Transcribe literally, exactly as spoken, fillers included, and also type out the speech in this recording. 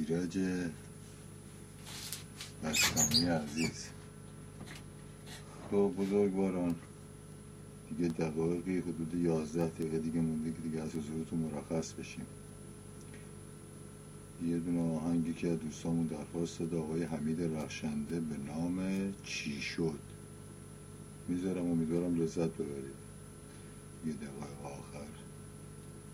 ایرج بستانی عزیز. خب بزرگواران، دیگه دقایقی حدود یازده دقیقه دیگه مونده که دیگه از حضورتون مرخص بشیم. یه دونه آهنگی که از دوستامون درخواست داد، آقای حمید رخشنده، به نام چی شد میذارم، امیدوارم لذت ببرید. یه دقایق آخر